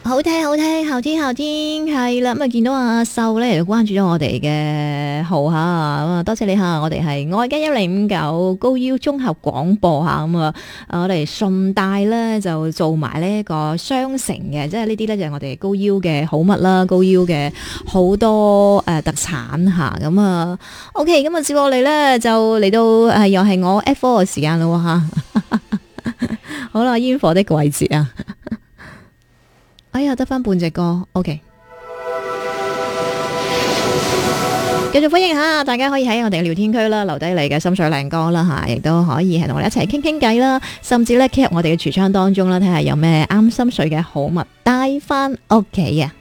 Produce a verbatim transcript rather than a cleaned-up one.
好聽好聽，後天後天係啦，咁啊見到阿秀咧，就關注咗我哋嘅號吓，咁啊多謝你吓，我哋係愛嘅一零五九高腰綜合廣播吓，咁啊我哋順帶咧就做埋呢一個商城嘅，即係呢啲咧就係我哋高腰嘅好物啦，高腰嘅好多誒、呃、特產吓，咁啊 OK，咁啊接落嚟咧就嚟到誒又係我 F 四嘅時間咯吓，好啦，煙火的季節啊！哎呀，得翻半隻歌 ，OK。繼續歡迎下，大家可以喺我哋嘅聊天區啦，留低你嘅心水靚歌啦吓，亦都可以係同我哋一齊傾傾偈啦，甚至咧加入我哋嘅櫥窗當中啦，睇下有咩啱心水嘅好物帶翻屋企啊！